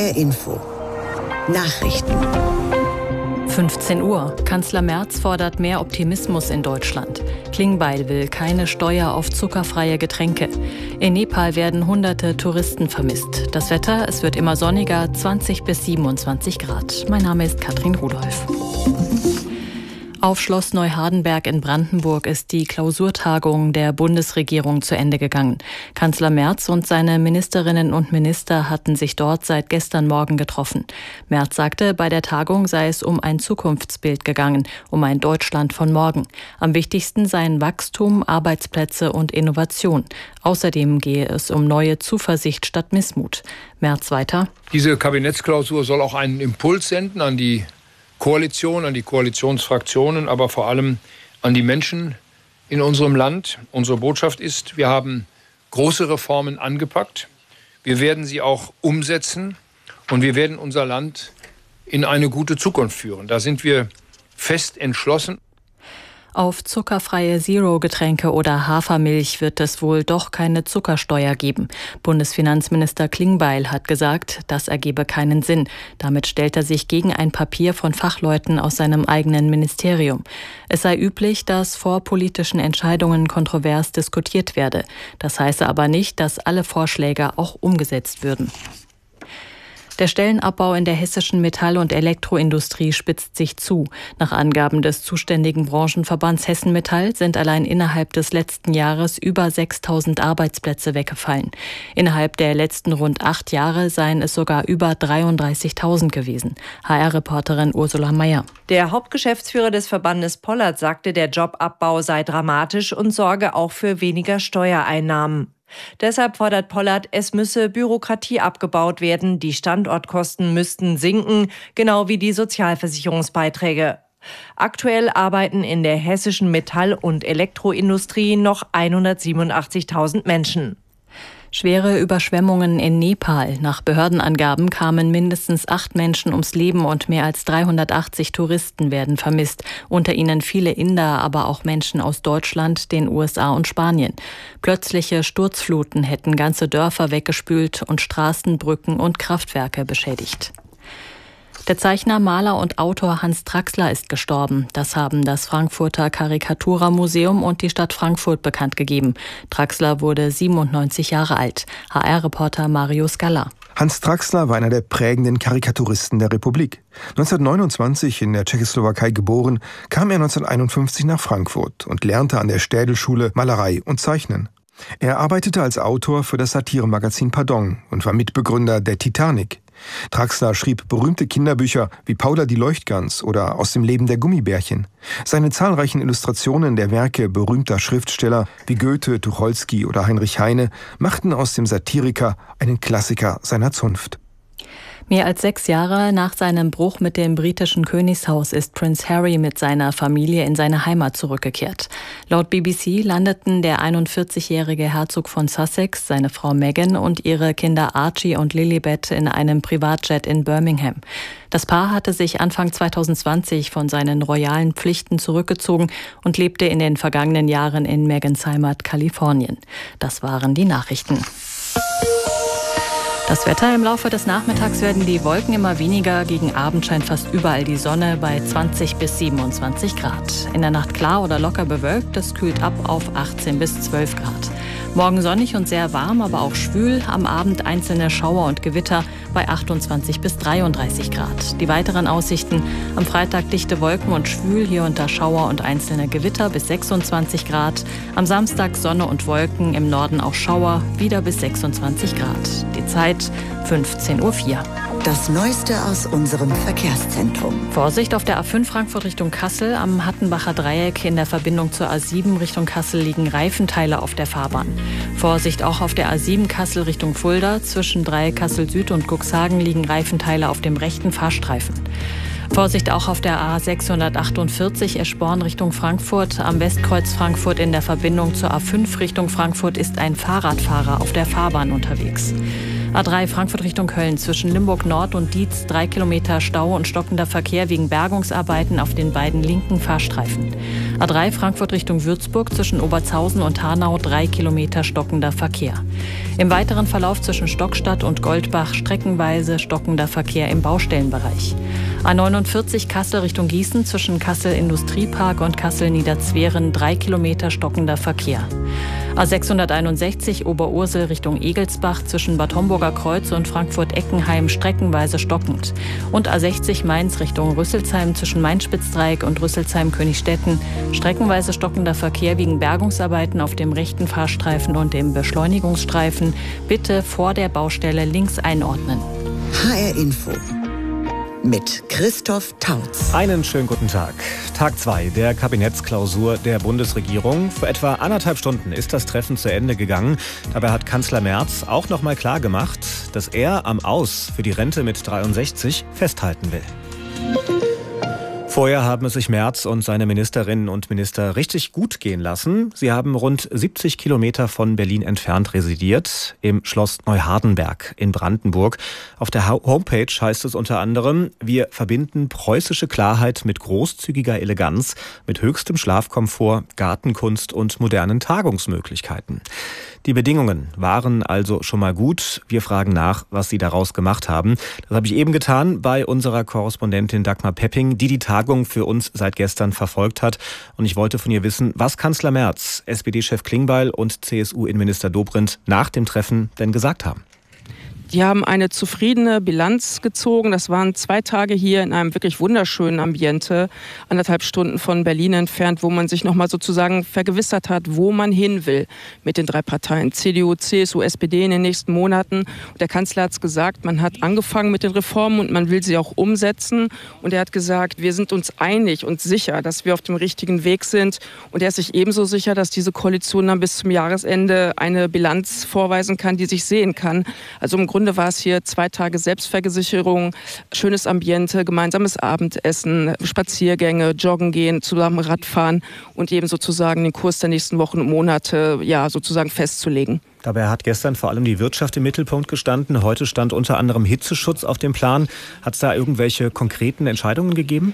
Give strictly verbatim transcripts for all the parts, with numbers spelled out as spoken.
R Info. Nachrichten. fünfzehn Uhr. Kanzler Merz fordert mehr Optimismus in Deutschland. Klingbeil will keine Steuer auf zuckerfreie Getränke. In Nepal werden hunderte Touristen vermisst. Das Wetter, es wird immer sonniger, zwanzig bis siebenundzwanzig Grad. Mein Name ist Katrin Rudolph. Auf Schloss Neuhardenberg in Brandenburg ist die Klausurtagung der Bundesregierung zu Ende gegangen. Kanzler Merz und seine Ministerinnen und Minister hatten sich dort seit gestern Morgen getroffen. Merz sagte, bei der Tagung sei es um ein Zukunftsbild gegangen, um ein Deutschland von morgen. Am wichtigsten seien Wachstum, Arbeitsplätze und Innovation. Außerdem gehe es um neue Zuversicht statt Missmut. Merz weiter. Diese Kabinettsklausur soll auch einen Impuls senden an die Koalition, an die Koalitionsfraktionen, aber vor allem an die Menschen in unserem Land. Unsere Botschaft ist, wir haben große Reformen angepackt. Wir werden sie auch umsetzen und wir werden unser Land in eine gute Zukunft führen. Da sind wir fest entschlossen. Auf zuckerfreie Zero-Getränke oder Hafermilch wird es wohl doch keine Zuckersteuer geben. Bundesfinanzminister Klingbeil hat gesagt, das ergebe keinen Sinn. Damit stellt er sich gegen ein Papier von Fachleuten aus seinem eigenen Ministerium. Es sei üblich, dass vor politischen Entscheidungen kontrovers diskutiert werde. Das heiße aber nicht, dass alle Vorschläge auch umgesetzt würden. Der Stellenabbau in der hessischen Metall- und Elektroindustrie spitzt sich zu. Nach Angaben des zuständigen Branchenverbands Hessen Metall sind allein innerhalb des letzten Jahres über sechstausend Arbeitsplätze weggefallen. Innerhalb der letzten rund acht Jahre seien es sogar über dreiunddreißigtausend gewesen. H R-Reporterin Ursula Mayer. Der Hauptgeschäftsführer des Verbandes Pollert sagte, der Jobabbau sei dramatisch und sorge auch für weniger Steuereinnahmen. Deshalb fordert Pollert, es müsse Bürokratie abgebaut werden, die Standortkosten müssten sinken, genau wie die Sozialversicherungsbeiträge. Aktuell arbeiten in der hessischen Metall- und Elektroindustrie noch hundertsiebenundachtzigtausend Menschen. Schwere Überschwemmungen in Nepal. Nach Behördenangaben kamen mindestens acht Menschen ums Leben und mehr als dreihundertachtzig Touristen werden vermisst. Unter ihnen viele Inder, aber auch Menschen aus Deutschland, den U S A und Spanien. Plötzliche Sturzfluten hätten ganze Dörfer weggespült und Straßen, Brücken und Kraftwerke beschädigt. Der Zeichner, Maler und Autor Hans Traxler ist gestorben. Das haben das Frankfurter Karikatura-Museum und die Stadt Frankfurt bekannt gegeben. Traxler wurde siebenundneunzig Jahre alt. H R-Reporter Mario Scala. Hans Traxler war einer der prägenden Karikaturisten der Republik. neunzehnhundertneunundzwanzig in der Tschechoslowakei geboren, kam er neunzehnhunderteinundfünfzig nach Frankfurt und lernte an der Städelschule Malerei und Zeichnen. Er arbeitete als Autor für das Satiremagazin Pardon und war Mitbegründer der Titanic. Traxler schrieb berühmte Kinderbücher wie Paula die Leuchtgans oder Aus dem Leben der Gummibärchen. Seine zahlreichen Illustrationen der Werke berühmter Schriftsteller wie Goethe, Tucholsky oder Heinrich Heine machten aus dem Satiriker einen Klassiker seiner Zunft. Mehr als sechs Jahre nach seinem Bruch mit dem britischen Königshaus ist Prince Harry mit seiner Familie in seine Heimat zurückgekehrt. Laut B B C landeten der einundvierzigjährige Herzog von Sussex, seine Frau Meghan und ihre Kinder Archie und Lilibet in einem Privatjet in Birmingham. Das Paar hatte sich Anfang zweitausendzwanzig von seinen royalen Pflichten zurückgezogen und lebte in den vergangenen Jahren in Meghans Heimat Kalifornien. Das waren die Nachrichten. Das Wetter: Im Laufe des Nachmittags werden die Wolken immer weniger. Gegen Abend scheint fast überall die Sonne bei zwanzig bis siebenundzwanzig Grad. In der Nacht klar oder locker bewölkt. Es kühlt ab auf achtzehn bis zwölf Grad. Morgen sonnig und sehr warm, aber auch schwül. Am Abend einzelne Schauer und Gewitter bei achtundzwanzig bis dreiunddreißig Grad. Die weiteren Aussichten: am Freitag dichte Wolken und schwül, hier und da Schauer und einzelne Gewitter bis sechsundzwanzig Grad. Am Samstag Sonne und Wolken, im Norden auch Schauer, wieder bis sechsundzwanzig Grad. Die Zeit fünfzehn Uhr vier. Das Neueste aus unserem Verkehrszentrum. Vorsicht auf der A fünf Frankfurt Richtung Kassel. Am Hattenbacher Dreieck in der Verbindung zur A sieben Richtung Kassel liegen Reifenteile auf der Fahrbahn. Vorsicht auch auf der A sieben Kassel Richtung Fulda. Zwischen Dreieck Kassel Süd und Cuxhagen liegen Reifenteile auf dem rechten Fahrstreifen. Vorsicht auch auf der A sechshundertachtundvierzig Eschborn Richtung Frankfurt. Am Westkreuz Frankfurt in der Verbindung zur A fünf Richtung Frankfurt ist ein Fahrradfahrer auf der Fahrbahn unterwegs. A drei Frankfurt Richtung Köln zwischen Limburg Nord und Dietz drei Kilometer Stau und stockender Verkehr wegen Bergungsarbeiten auf den beiden linken Fahrstreifen. A drei Frankfurt Richtung Würzburg zwischen Obertshausen und Hanau drei Kilometer stockender Verkehr. Im weiteren Verlauf zwischen Stockstadt und Goldbach streckenweise stockender Verkehr im Baustellenbereich. A neunundvierzig Kassel Richtung Gießen zwischen Kassel Industriepark und Kassel Niederzweren drei Kilometer stockender Verkehr. A sechshunderteinundsechzig Oberursel Richtung Egelsbach zwischen Bad Homburger Kreuz und Frankfurt-Eckenheim streckenweise stockend. Und A sechzig Mainz Richtung Rüsselsheim zwischen Main-Spitzdreieck und Rüsselsheim-Königstetten streckenweise stockender Verkehr wegen Bergungsarbeiten auf dem rechten Fahrstreifen und im Beschleunigungsstreifen. Bitte vor der Baustelle links einordnen. H R Info mit Christoph Tautz. Einen schönen guten Tag. Tag zwei der Kabinettsklausur der Bundesregierung. Vor etwa anderthalb Stunden ist das Treffen zu Ende gegangen. Dabei hat Kanzler Merz auch noch mal klar gemacht, dass er am Aus für die Rente mit dreiundsechzig festhalten will. Vorher haben es sich Merz und seine Ministerinnen und Minister richtig gut gehen lassen. Sie haben rund siebzig Kilometer von Berlin entfernt residiert, im Schloss Neuhardenberg in Brandenburg. Auf der Homepage heißt es unter anderem: Wir verbinden preußische Klarheit mit großzügiger Eleganz, mit höchstem Schlafkomfort, Gartenkunst und modernen Tagungsmöglichkeiten. Die Bedingungen waren also schon mal gut. Wir fragen nach, was Sie daraus gemacht haben. Das habe ich eben getan bei unserer Korrespondentin Dagmar Pepping, die die Tagung für uns seit gestern verfolgt hat. Und ich wollte von ihr wissen, was Kanzler Merz, S P D-Chef Klingbeil und C S U-Innenminister Dobrindt nach dem Treffen denn gesagt haben. Die haben eine zufriedene Bilanz gezogen. Das waren zwei Tage hier in einem wirklich wunderschönen Ambiente, anderthalb Stunden von Berlin entfernt, wo man sich nochmal sozusagen vergewissert hat, wo man hin will mit den drei Parteien, C D U, C S U, S P D in den nächsten Monaten. Und der Kanzler hat es gesagt, man hat angefangen mit den Reformen und man will sie auch umsetzen. Und er hat gesagt, wir sind uns einig und sicher, dass wir auf dem richtigen Weg sind. Und er ist sich ebenso sicher, dass diese Koalition dann bis zum Jahresende eine Bilanz vorweisen kann, die sich sehen kann. Also im Grunde war es hier zwei Tage Selbstvergewissung, schönes Ambiente, gemeinsames Abendessen, Spaziergänge, Joggen gehen, zusammen Radfahren und eben sozusagen den Kurs der nächsten Wochen und Monate ja sozusagen festzulegen. Dabei hat gestern vor allem die Wirtschaft im Mittelpunkt gestanden. Heute stand unter anderem Hitzeschutz auf dem Plan. Hat es da irgendwelche konkreten Entscheidungen gegeben?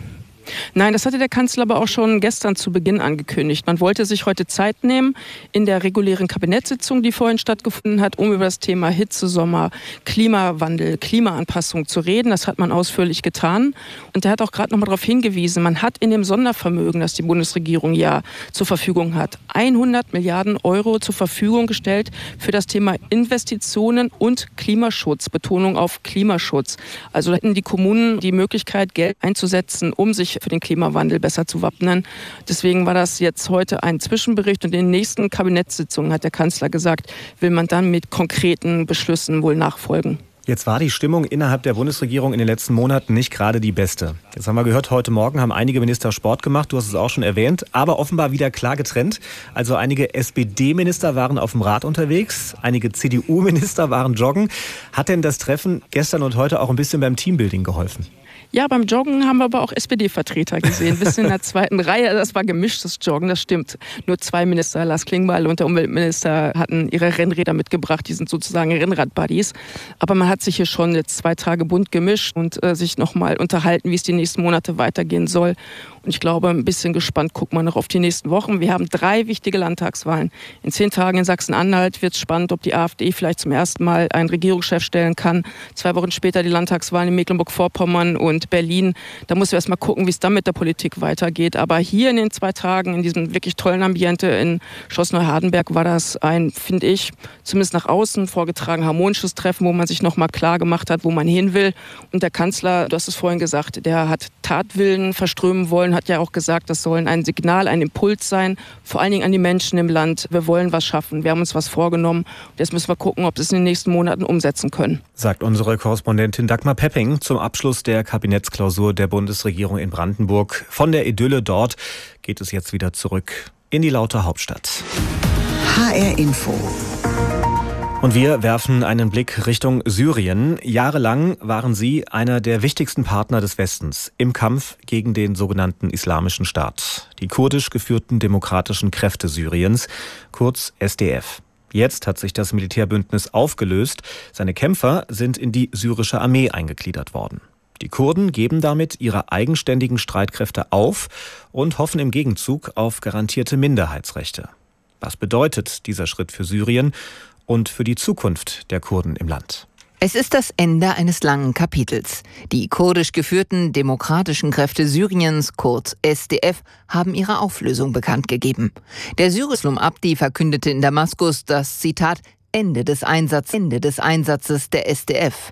Nein, das hatte der Kanzler aber auch schon gestern zu Beginn angekündigt. Man wollte sich heute Zeit nehmen in der regulären Kabinettssitzung, die vorhin stattgefunden hat, um über das Thema Hitze, Sommer, Klimawandel, Klimaanpassung zu reden. Das hat man ausführlich getan. Und er hat auch gerade noch mal darauf hingewiesen, man hat in dem Sondervermögen, das die Bundesregierung ja zur Verfügung hat, hundert Milliarden Euro zur Verfügung gestellt für das Thema Investitionen und Klimaschutz, Betonung auf Klimaschutz. Also hätten die Kommunen die Möglichkeit, Geld einzusetzen, um sich für den Klimawandel besser zu wappnen. Deswegen war das jetzt heute ein Zwischenbericht und in den nächsten Kabinettssitzungen, hat der Kanzler gesagt, will man dann mit konkreten Beschlüssen wohl nachfolgen. Jetzt war die Stimmung innerhalb der Bundesregierung in den letzten Monaten nicht gerade die beste. Jetzt haben wir gehört, heute Morgen haben einige Minister Sport gemacht, du hast es auch schon erwähnt, aber offenbar wieder klar getrennt. Also einige S P D-Minister waren auf dem Rad unterwegs, einige C D U-Minister waren joggen. Hat denn das Treffen gestern und heute auch ein bisschen beim Teambuilding geholfen? Ja, beim Joggen haben wir aber auch S P D-Vertreter gesehen, bis in der zweiten Reihe. Das war gemischtes Joggen, das stimmt. Nur zwei Minister, Lars Klingbeil und der Umweltminister, hatten ihre Rennräder mitgebracht. Die sind sozusagen Rennrad-Buddies. Aber man hat sich hier schon jetzt zwei Tage bunt gemischt und äh, sich nochmal unterhalten, wie es die nächsten Monate weitergehen soll. Und ich glaube, ein bisschen gespannt guckt man noch auf die nächsten Wochen. Wir haben drei wichtige Landtagswahlen. In zehn Tagen in Sachsen-Anhalt wird es spannend, ob die AfD vielleicht zum ersten Mal einen Regierungschef stellen kann. Zwei Wochen später die Landtagswahlen in Mecklenburg-Vorpommern und Berlin. Da muss wir erst mal gucken, wie es dann mit der Politik weitergeht. Aber hier in den zwei Tagen, in diesem wirklich tollen Ambiente in Schloss Neuhardenberg, war das ein, finde ich, zumindest nach außen vorgetragen harmonisches Treffen, wo man sich noch mal klar gemacht hat, wo man hin will. Und der Kanzler, du hast es vorhin gesagt, der hat Tatwillen verströmen wollen, hat ja auch gesagt, das soll ein Signal, ein Impuls sein, vor allen Dingen an die Menschen im Land. Wir wollen was schaffen, wir haben uns was vorgenommen. Und jetzt müssen wir gucken, ob wir es in den nächsten Monaten umsetzen können. Sagt unsere Korrespondentin Dagmar Pepping zum Abschluss der Kabinettsklausur der Bundesregierung in Brandenburg. Von der Idylle dort geht es jetzt wieder zurück in die laute Hauptstadt. H R Info. Und wir werfen einen Blick Richtung Syrien. Jahrelang waren sie einer der wichtigsten Partner des Westens im Kampf gegen den sogenannten Islamischen Staat. Die kurdisch geführten demokratischen Kräfte Syriens, kurz S D F. Jetzt hat sich das Militärbündnis aufgelöst. Seine Kämpfer sind in die syrische Armee eingegliedert worden. Die Kurden geben damit ihre eigenständigen Streitkräfte auf und hoffen im Gegenzug auf garantierte Minderheitsrechte. Was bedeutet dieser Schritt für Syrien und für die Zukunft der Kurden im Land? Es ist das Ende eines langen Kapitels. Die kurdisch geführten demokratischen Kräfte Syriens, kurz S D F, haben ihre Auflösung bekannt gegeben. Der syrische Maslum Abdi verkündete in Damaskus das, Zitat, Ende des Einsatzes, Ende des Einsatzes der S D F.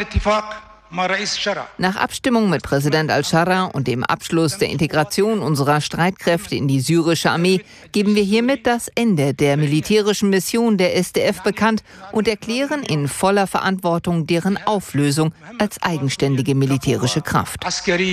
Nach Abstimmung mit Präsident al-Sharra und dem Abschluss der Integration unserer Streitkräfte in die syrische Armee geben wir hiermit das Ende der militärischen Mission der S D F bekannt und erklären in voller Verantwortung deren Auflösung als eigenständige militärische Kraft.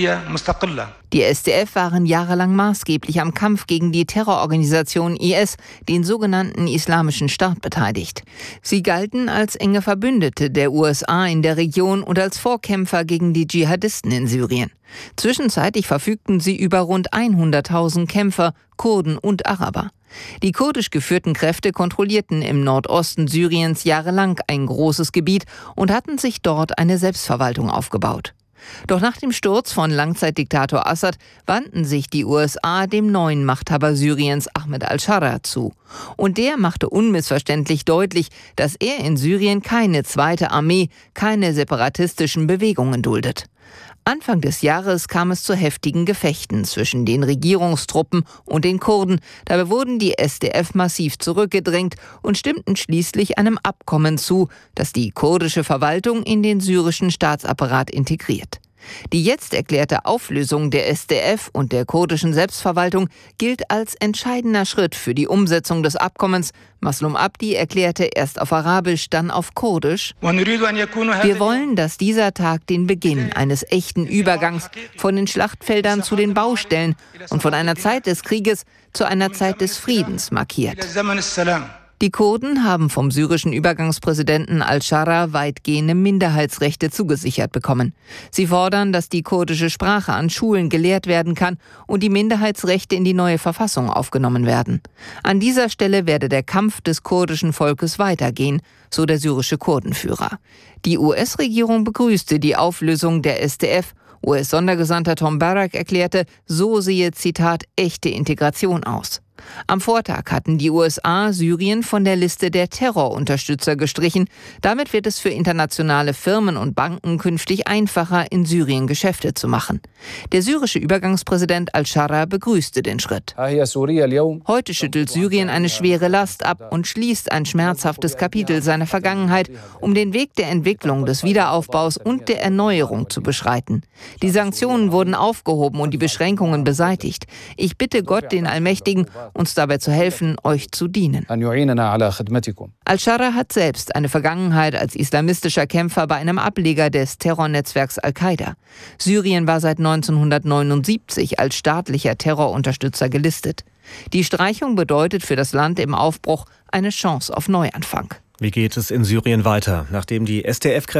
Die S D F waren jahrelang maßgeblich am Kampf gegen die Terrororganisation I S, den sogenannten Islamischen Staat, beteiligt. Sie galten als enge Verbündete der U S A in der Region und als Vorkämpfer gegen die Dschihadisten in Syrien. Zwischenzeitlich verfügten sie über rund hunderttausend Kämpfer, Kurden und Araber. Die kurdisch geführten Kräfte kontrollierten im Nordosten Syriens jahrelang ein großes Gebiet und hatten sich dort eine Selbstverwaltung aufgebaut. Doch nach dem Sturz von Langzeitdiktator Assad wandten sich die U S A dem neuen Machthaber Syriens Ahmed al-Sharra zu. Und der machte unmissverständlich deutlich, dass er in Syrien keine zweite Armee, keine separatistischen Bewegungen duldet. Anfang des Jahres kam es zu heftigen Gefechten zwischen den Regierungstruppen und den Kurden. Dabei wurden die S D F massiv zurückgedrängt und stimmten schließlich einem Abkommen zu, das die kurdische Verwaltung in den syrischen Staatsapparat integriert. Die jetzt erklärte Auflösung der S D F und der kurdischen Selbstverwaltung gilt als entscheidender Schritt für die Umsetzung des Abkommens. Maslum Abdi erklärte erst auf Arabisch, dann auf Kurdisch: Wir wollen, dass dieser Tag den Beginn eines echten Übergangs von den Schlachtfeldern zu den Baustellen und von einer Zeit des Krieges zu einer Zeit des Friedens markiert. Die Kurden haben vom syrischen Übergangspräsidenten al-Sharra weitgehende Minderheitsrechte zugesichert bekommen. Sie fordern, dass die kurdische Sprache an Schulen gelehrt werden kann und die Minderheitsrechte in die neue Verfassung aufgenommen werden. An dieser Stelle werde der Kampf des kurdischen Volkes weitergehen, so der syrische Kurdenführer. Die U S-Regierung begrüßte die Auflösung der S D F. U S-Sondergesandter Tom Barrack erklärte, so sehe, Zitat, echte Integration aus. Am Vortag hatten die U S A Syrien von der Liste der Terrorunterstützer gestrichen. Damit wird es für internationale Firmen und Banken künftig einfacher, in Syrien Geschäfte zu machen. Der syrische Übergangspräsident al-Sharra begrüßte den Schritt. Heute schüttelt Syrien eine schwere Last ab und schließt ein schmerzhaftes Kapitel seiner Vergangenheit, um den Weg der Entwicklung, des Wiederaufbaus und der Erneuerung zu beschreiten. Die Sanktionen wurden aufgehoben und die Beschränkungen beseitigt. Ich bitte Gott, den Allmächtigen, uns dabei zu helfen, euch zu dienen. Al-Sharra hat selbst eine Vergangenheit als islamistischer Kämpfer bei einem Ableger des Terrornetzwerks Al-Qaida. Syrien war seit neunzehnhundertneunundsiebzig als staatlicher Terrorunterstützer gelistet. Die Streichung bedeutet für das Land im Aufbruch eine Chance auf Neuanfang. Wie geht es in Syrien weiter, nachdem die S D F-Kräfte